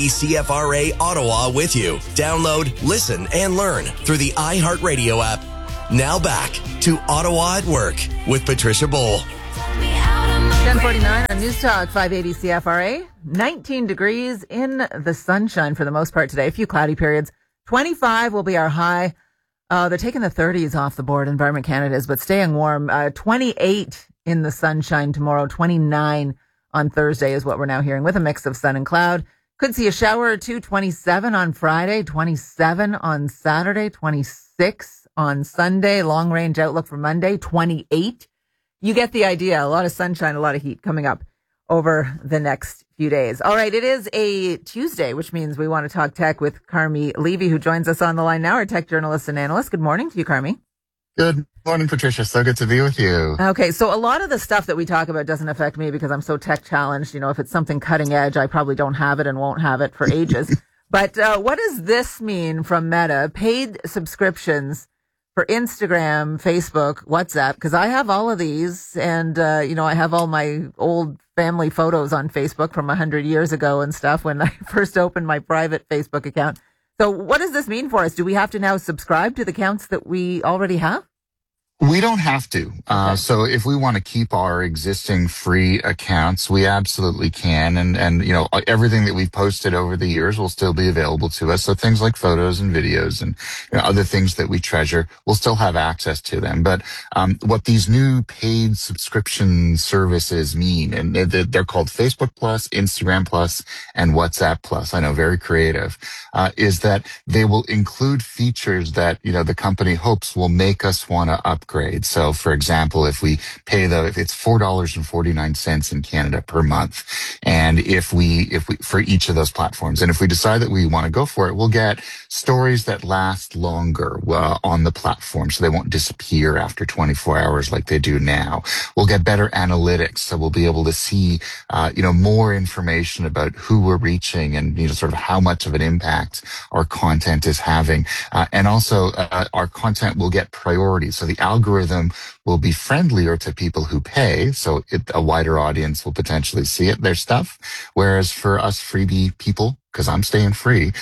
CFRA Ottawa with you. Download, listen, and learn through the iHeartRadio app. Now back to Ottawa at Work with Patricia Bowl. 10:49 on News Talk 580 CFRA. 19 degrees in the sunshine for the most part today. A few cloudy periods. 25 will be our high. They're taking the 30s off the board, Environment Canada is, but staying warm. 28 in the sunshine tomorrow. 29 on Thursday is what we're now hearing, with a mix of sun and cloud. Could see a shower or two. 27 on Friday, 27 on Saturday, 26 on Sunday. Long range outlook for Monday, 28. You get the idea. A lot of sunshine, a lot of heat coming up over the next few days. All right, it is a Tuesday, which means we want to talk tech with Carmi Levy, who joins us on the line now, our tech journalist and analyst. Good morning to you, Carmi. Good morning, Patricia. So good to be with you. Okay, so a lot of the stuff that we talk about doesn't affect me because I'm so tech challenged. You know, if it's something cutting edge, I probably don't have it and won't have it for ages. But what does this mean from Meta? Paid subscriptions for Instagram, Facebook, WhatsApp, because I have all of these, and I have all my old family photos on Facebook from 100 years ago and stuff when I first opened my private Facebook account. So what does this mean for us? Do we have to now subscribe to the accounts that we already have? We don't have to. So if we want to keep our existing free accounts, we absolutely can. And everything that we've posted over the years will still be available to us. So things like photos and videos and other things that we treasure, we'll still have access to them. But what these new paid subscription services mean, and they're called Facebook Plus, Instagram Plus, and WhatsApp Plus. I know, very creative, is that they will include features that, the company hopes will make us want to upgrade. So, for example, if we pay if it's $4.49 in Canada per month, and if we for each of those platforms, and if we decide that we want to go for it, we'll get stories that last longer on the platform, so they won't disappear after 24 hours like they do now. We'll get better analytics, so we'll be able to see, more information about who we're reaching and sort of how much of an impact our content is having, and also our content will get priority. So the algorithm will be friendlier to people who pay, so a wider audience will potentially see their stuff. Whereas for us freebie people, because I'm staying free,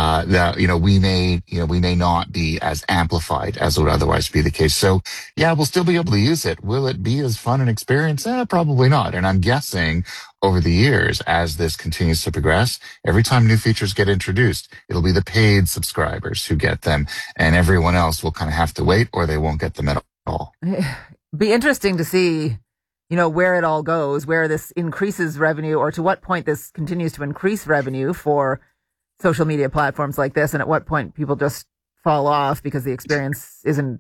we may not be as amplified as would otherwise be the case. So yeah, we'll still be able to use it. Will it be as fun an experience? Probably not. And I'm guessing over the years, as this continues to progress, every time new features get introduced, it'll be the paid subscribers who get them, and everyone else will kind of have to wait, or they won't get them at all. Be interesting to see, where it all goes, where this increases revenue, or to what point this continues to increase revenue for social media platforms like this, and at what point people just fall off because the experience isn't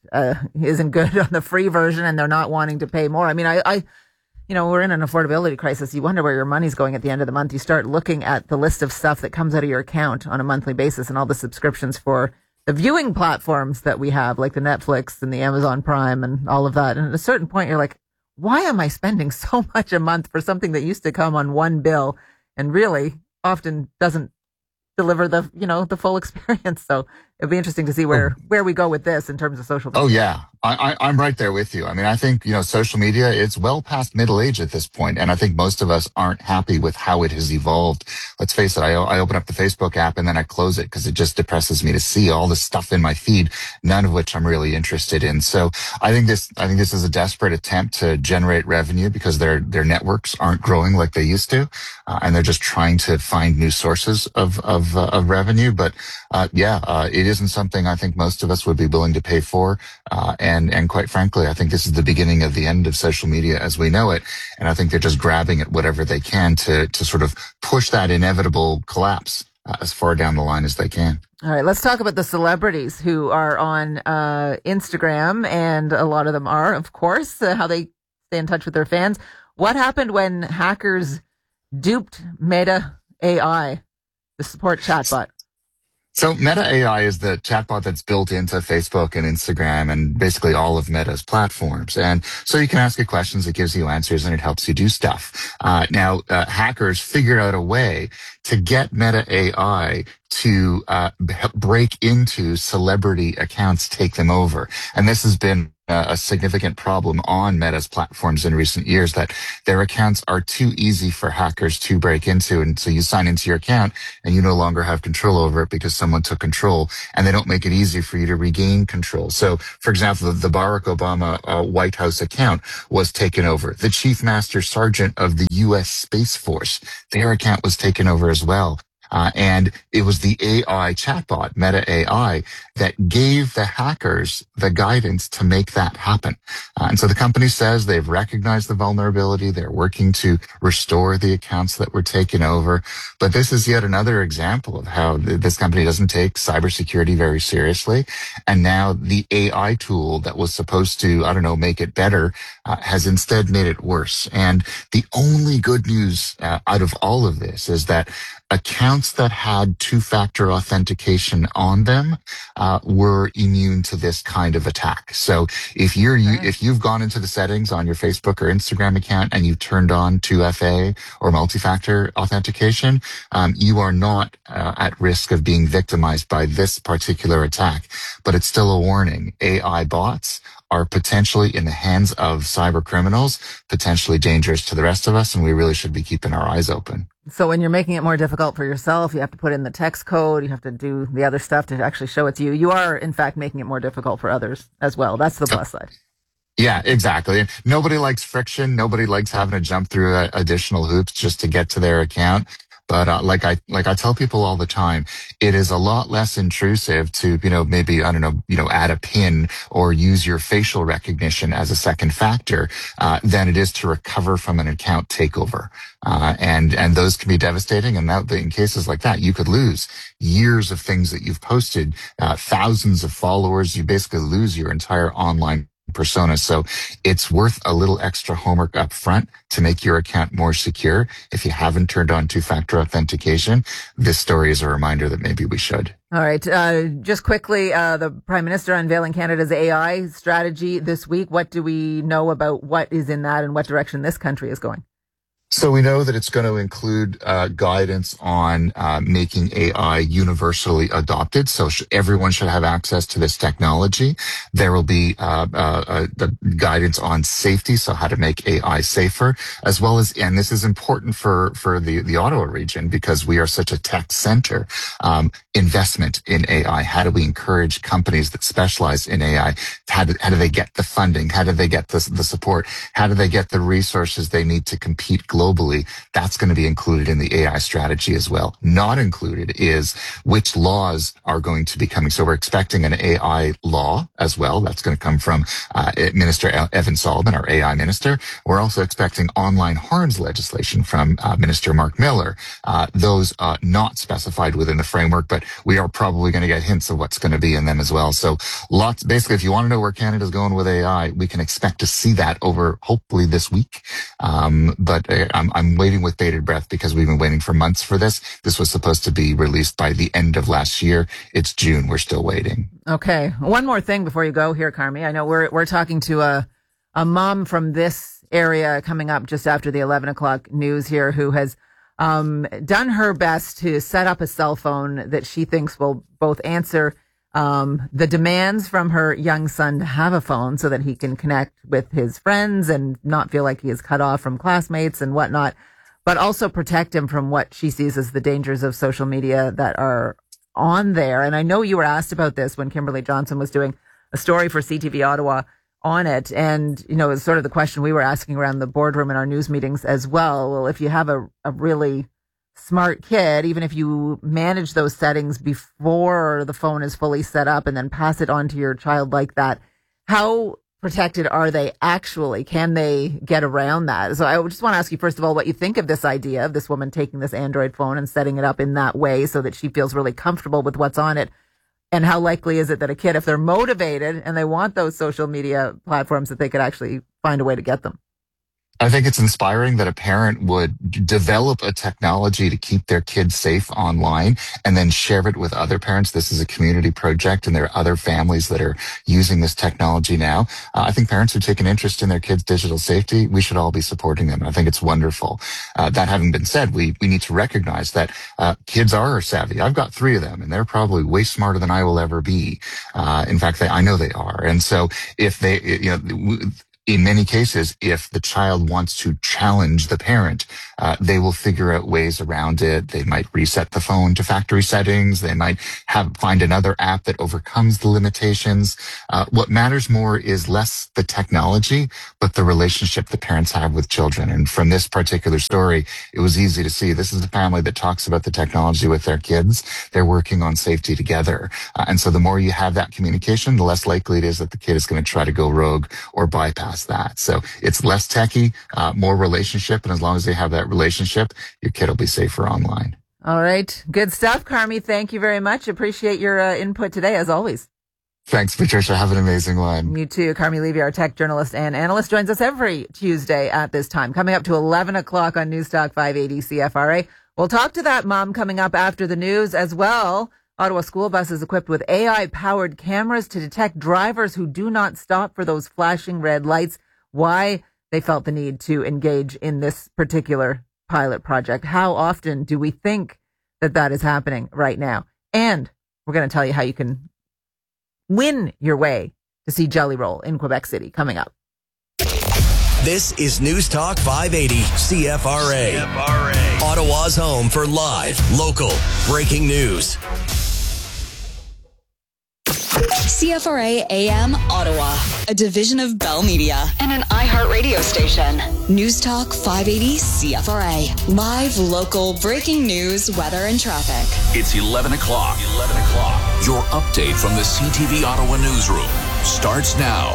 good on the free version and they're not wanting to pay more. I mean, we're in an affordability crisis. You wonder where your money's going at the end of the month. You start looking at the list of stuff that comes out of your account on a monthly basis and all the subscriptions for the viewing platforms that we have, like the Netflix and the Amazon Prime and all of that. And at a certain point, you're like, why am I spending so much a month for something that used to come on one bill and really often doesn't deliver the full experience? So it'd be interesting to see where we go with this in terms of social media. Oh, yeah. I'm right there with you. I mean, I think, social media, it's well past middle age at this point, and I think most of us aren't happy with how it has evolved. Let's face it, I open up the Facebook app and then I close it because it just depresses me to see all this stuff in my feed, none of which I'm really interested in. So I think this is a desperate attempt to generate revenue because their networks aren't growing like they used to, and they're just trying to find new sources of revenue. But it isn't something I think most of us would be willing to pay for. And quite frankly, I think this is the beginning of the end of social media as we know it. And I think they're just grabbing at whatever they can to sort of push that inevitable collapse as far down the line as they can. All right, let's talk about the celebrities who are on Instagram, and a lot of them are, of course, how they stay in touch with their fans. What happened when hackers duped Meta AI, the support chatbot? So Meta AI is the chatbot that's built into Facebook and Instagram and basically all of Meta's platforms. And so you can ask it questions, it gives you answers, and it helps you do stuff. Now, hackers figured out a way to get Meta AI to break into celebrity accounts, take them over. And this has been a significant problem on Meta's platforms in recent years, that their accounts are too easy for hackers to break into. And so you sign into your account and you no longer have control over it because someone took control, and they don't make it easy for you to regain control. So, for example, the Barack Obama White House account was taken over. The Chief Master Sergeant of the U.S. Space Force, their account was taken over as well. And it was the AI chatbot, Meta AI, that gave the hackers the guidance to make that happen. And so the company says they've recognized the vulnerability. They're working to restore the accounts that were taken over. But this is yet another example of how this company doesn't take cybersecurity very seriously. And now the AI tool that was supposed to, make it better, has instead made it worse. And the only good news out of all of this is that accounts that had two-factor authentication on them were immune to this kind of attack. So if you've gone into the settings on your Facebook or Instagram account and you've turned on 2FA or multi-factor authentication, you are not at risk of being victimized by this particular attack. But it's still a warning. AI bots are potentially in the hands of cyber criminals, potentially dangerous to the rest of us, and we really should be keeping our eyes open. So when you're making it more difficult for yourself, you have to put in the text code, you have to do the other stuff to actually show it's you. You are, in fact, making it more difficult for others as well. That's the plus side. Yeah, exactly. Nobody likes friction. Nobody likes having to jump through additional hoops just to get to their account. But like I tell people all the time, it is a lot less intrusive to, maybe, add a PIN or use your facial recognition as a second factor, than it is to recover from an account takeover. And those can be devastating. And that, in cases like that, you could lose years of things that you've posted, thousands of followers. You basically lose your entire online persona. So it's worth a little extra homework up front to make your account more secure. If you haven't turned on two-factor authentication, this story is a reminder that maybe we should. All right. Just quickly, the Prime Minister unveiling Canada's AI strategy this week. What do we know about what is in that and what direction this country is going? So we know that it's going to include guidance on making AI universally adopted. So everyone should have access to this technology. There will be the guidance on safety, so how to make AI safer, as well as, and this is important for the Ottawa region because we are such a tech center, investment in AI. How do we encourage companies that specialize in AI? How do they get the funding? How do they get the support? How do they get the resources they need to compete globally? That's going to be included in the AI strategy as well. Not included is which laws are going to be coming. So we're expecting an AI law as well. That's going to come from Minister Evan Sullivan, our AI minister. We're also expecting online harms legislation from Minister Mark Miller. Those not specified within the framework, but we are probably going to get hints of what's going to be in them as well. So basically, if you want to know where Canada's going with AI, we can expect to see that over hopefully this week. But I'm waiting with bated breath because we've been waiting for months for this. This was supposed to be released by the end of last year. It's June. We're still waiting. Okay. One more thing before you go here, Carmi. I know we're talking to a mom from this area coming up just after the 11 o'clock news here who has done her best to set up a cell phone that she thinks will both answer the demands from her young son to have a phone so that he can connect with his friends and not feel like he is cut off from classmates and whatnot, but also protect him from what she sees as the dangers of social media that are on there. And I know you were asked about this when Kimberly Johnson was doing a story for CTV Ottawa on it. And, it's sort of the question we were asking around the boardroom in our news meetings as well. Well, if you have a really smart kid, even if you manage those settings before the phone is fully set up and then pass it on to your child like that, how protected are they actually? Can they get around that? So I just want to ask you, first of all, what you think of this idea of this woman taking this Android phone and setting it up in that way so that she feels really comfortable with what's on it. And how likely is it that a kid, if they're motivated and they want those social media platforms, that they could actually find a way to get them? I think it's inspiring that a parent would develop a technology to keep their kids safe online and then share it with other parents. This is a community project and there are other families that are using this technology now. I think parents who take an interest in their kids' digital safety, we should all be supporting them. I think it's wonderful. That having been said, we need to recognize that kids are savvy. I've got 3 of them and they're probably way smarter than I will ever be. In fact, I know they are. And so if they, in many cases, if the child wants to challenge the parent, they will figure out ways around it. They might reset the phone to factory settings. They might find another app that overcomes the limitations. What matters more is less the technology, but the relationship the parents have with children. And from this particular story, it was easy to see this is a family that talks about the technology with their kids. They're working on safety together. And so the more you have that communication, the less likely it is that the kid is going to try to go rogue or bypass that. So it's less techy, more relationship. And as long as they have that relationship, your kid will be safer online. All right. Good stuff, Carmi. Thank you very much. Appreciate your input today, as always. Thanks, Patricia. Have an amazing one. You too. Carmi Levy, our tech journalist and analyst, joins us every Tuesday at this time. Coming up to 11 o'clock on Newstalk 580 CFRA. We'll talk to that mom coming up after the news as well. Ottawa school buses equipped with AI-powered cameras to detect drivers who do not stop for those flashing red lights. Why they felt the need to engage in this particular pilot project. How often do we think that is happening right now? And we're going to tell you how you can win your way to see Jelly Roll in Quebec City coming up. This is News Talk 580 CFRA. Ottawa's home for live, local, breaking news. CFRA AM Ottawa, a division of Bell Media and an iHeart radio station. News Talk 580 CFRA. Live, local, breaking news, weather, and traffic. It's 11 o'clock. Your update from the CTV Ottawa newsroom starts now.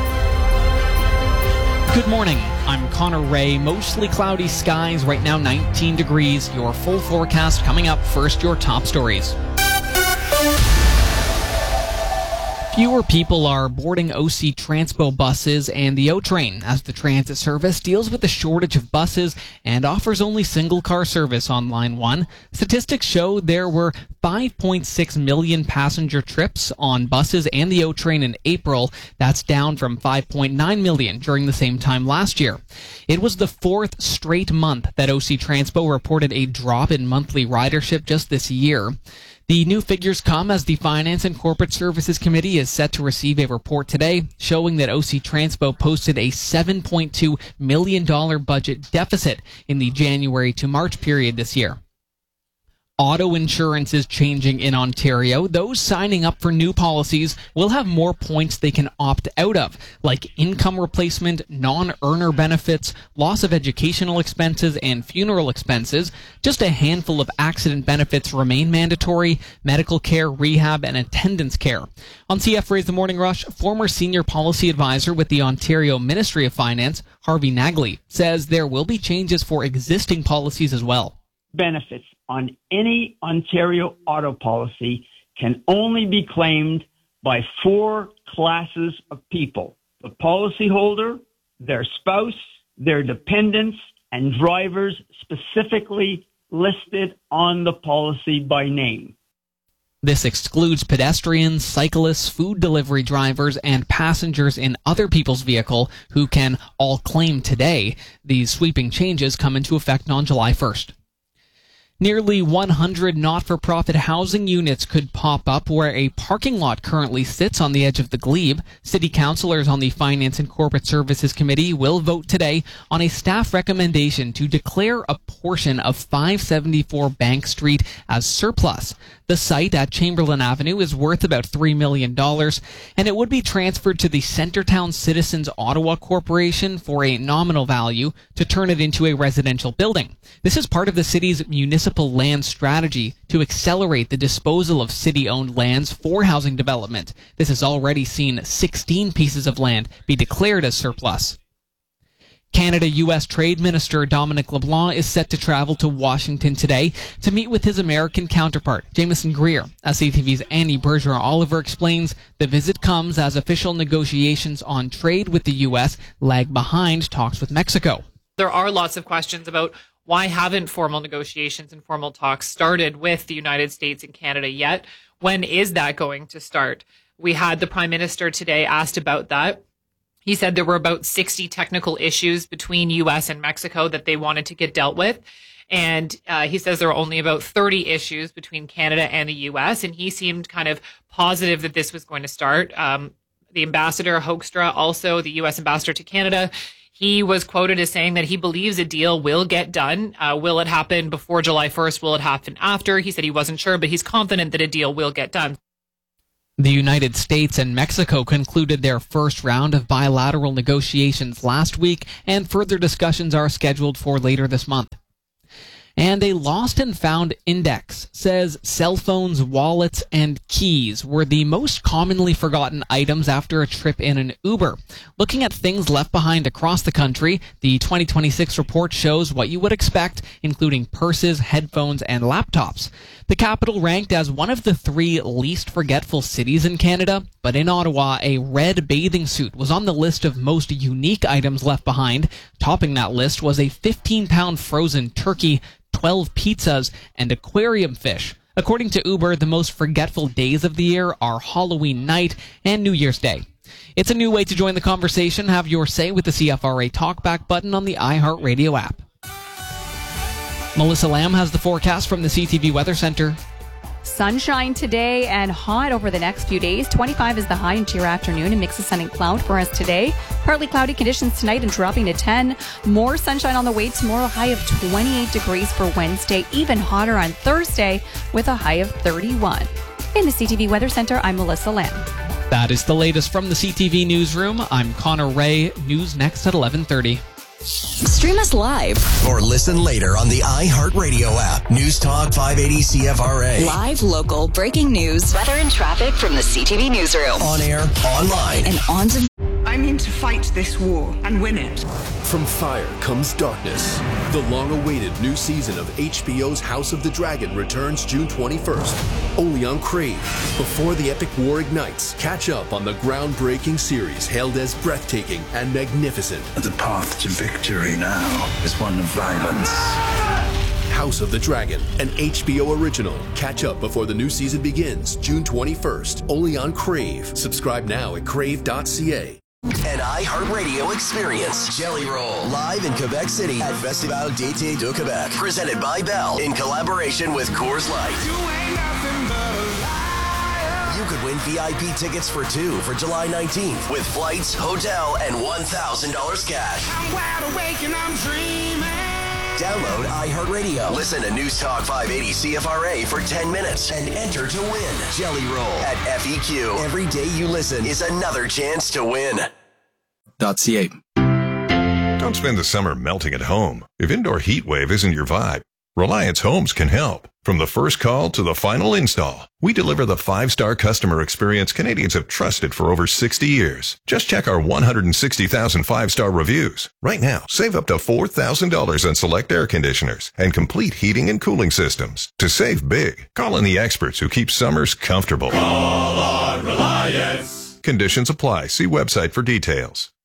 Good morning. I'm Connor Ray. Mostly cloudy skies. Right now 19 degrees. Your full forecast coming up. First, your top stories. Fewer people are boarding OC Transpo buses and the O-Train as the transit service deals with the shortage of buses and offers only single-car service on Line 1. Statistics show there were 5.6 million passenger trips on buses and the O-Train in April. That's down from 5.9 million during the same time last year. It was the 4th straight month that OC Transpo reported a drop in monthly ridership just this year. The new figures come as the Finance and Corporate Services Committee is set to receive a report today showing that OC Transpo posted a $7.2 million budget deficit in the January to March period this year. Auto insurance is changing in Ontario. Those signing up for new policies will have more points they can opt out of, like income replacement, non-earner benefits, loss of educational expenses, and funeral expenses. Just a handful of accident benefits remain mandatory: medical care, rehab, and attendance care. On CFRA's The Morning Rush, former senior policy advisor with the Ontario Ministry of Finance, Harvey Nagley, says there will be changes for existing policies as well. Benefits on any Ontario auto policy can only be claimed by 4 classes of people: the policyholder, their spouse, their dependents, and drivers specifically listed on the policy by name. This excludes pedestrians, cyclists, food delivery drivers, and passengers in other people's vehicle who can all claim today. These sweeping changes come into effect on July 1st. Nearly 100 not-for-profit housing units could pop up where a parking lot currently sits on the edge of the glebe. City councillors on the Finance and Corporate Services Committee will vote today on a staff recommendation to declare a portion of 574 Bank Street as surplus. The site at Chamberlain Avenue is worth about $3 million, and it would be transferred to the Centertown Citizens Ottawa Corporation for a nominal value to turn it into a residential building. This is part of the city's municipal land strategy to accelerate the disposal of city-owned lands for housing development. This has already seen 16 pieces of land be declared as surplus. Canada-U.S. Trade Minister Dominic LeBlanc is set to travel to Washington today to meet with his American counterpart, Jameson Greer. As CTV's Annie Bergeron-Oliver explains, the visit comes as official negotiations on trade with the U.S. lag behind talks with Mexico. There are lots of questions about why haven't formal negotiations and formal talks started with the United States and Canada yet? When is that going to start? We had the Prime Minister today asked about that. He said there were about 60 technical issues between U.S. and Mexico that they wanted to get dealt with. And he says there are only about 30 issues between Canada and the U.S. And he seemed kind of positive that this was going to start. The ambassador, Hoekstra, also the U.S. ambassador to Canada, he was quoted as saying that he believes a deal will get done. Will it happen before July 1st? Will it happen after? He said he wasn't sure, but he's confident that a deal will get done. The United States and Mexico concluded their first round of bilateral negotiations last week, and further discussions are scheduled for later this month. And a lost and found index says cell phones, wallets, and keys were the most commonly forgotten items after a trip in an Uber. Looking at things left behind across the country, the 2026 report shows what you would expect, including purses, headphones, and laptops. The capital ranked as one of the 3 least forgetful cities in Canada, but in Ottawa, a red bathing suit was on the list of most unique items left behind. Topping that list was a 15-pound frozen turkey, 12 pizzas, and aquarium fish. According to Uber, the most forgetful days of the year are Halloween night and New Year's Day. It's a new way to join the conversation. Have your say with the CFRA Talkback button on the iHeartRadio app. Melissa Lamb has the forecast from the CTV Weather Center. Sunshine today and hot over the next few days. 25 is the high into your afternoon. A mix of sun and cloud for us today. Partly cloudy conditions tonight and dropping to 10. More sunshine on the way tomorrow. High of 28 degrees for Wednesday. Even hotter on Thursday with a high of 31. In the CTV Weather Center, I'm Melissa Lamb. That is the latest from the CTV Newsroom. I'm Connor Ray. News next at 11:30. Stream us live or listen later on the iHeartRadio app. News Talk 580 CFRA. Live, local, breaking news, weather and traffic from the CTV Newsroom. On air, online, and on demand. I mean to fight this war and win it. From fire comes darkness. The long-awaited new season of HBO's House of the Dragon returns June 21st, only on Crave. Before the epic war ignites, catch up on the groundbreaking series hailed as breathtaking and magnificent. The path to victory now is one of violence. House of the Dragon, an HBO original. Catch up before the new season begins June 21st, only on Crave. Subscribe now at crave.ca. An iHeartRadio experience. Jelly Roll, live in Quebec City at Festival d'été de Québec. Presented by Bell in collaboration with Coors Light. You could win VIP tickets for 2 for July 19th with flights, hotel, and $1,000 cash. I'm wide awake and I'm dreaming. Download iHeartRadio. Listen to News Talk 580 CFRA for 10 minutes and enter to win. Jelly Roll at FEQ. Every day you listen is another chance to win. .ca. Don't spend the summer melting at home. If indoor heat wave isn't your vibe, Reliance Homes can help. From the first call to the final install, we deliver the 5-star customer experience Canadians have trusted for over 60 years. Just check our 160,000 5-star reviews. Right now, save up to $4,000 on select air conditioners and complete heating and cooling systems. To save big, call in the experts who keep summers comfortable. Call on Reliance. Conditions apply. See website for details.